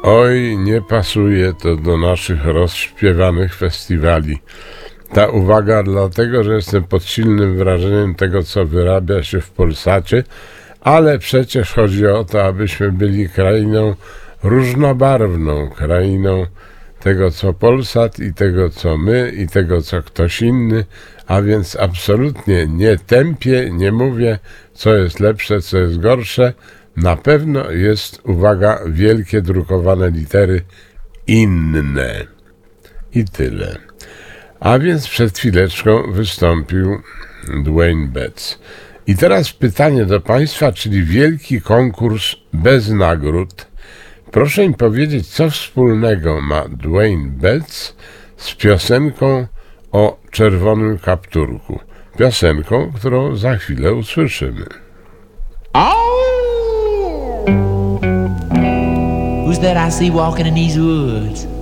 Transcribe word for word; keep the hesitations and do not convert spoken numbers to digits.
Oj, nie pasuje to do naszych rozśpiewanych festiwali. Ta uwaga dlatego, że jestem pod silnym wrażeniem tego, co wyrabia się w Polsacie, ale przecież chodzi o to, abyśmy byli krainą różnobarwną, krainą tego, co Polsat i tego, co my i tego, co ktoś inny, a więc absolutnie nie tępię, nie mówię, co jest lepsze, co jest gorsze. Na pewno jest, uwaga, wielkie drukowane litery inne. I tyle. A więc przed chwileczką wystąpił Dwayne Betts. I teraz pytanie do Państwa, czyli wielki konkurs bez nagród. Proszę mi powiedzieć, co wspólnego ma Dwayne Betts z piosenką o czerwonym kapturku. Piosenką, którą za chwilę usłyszymy. Who's that I see walking in these woods?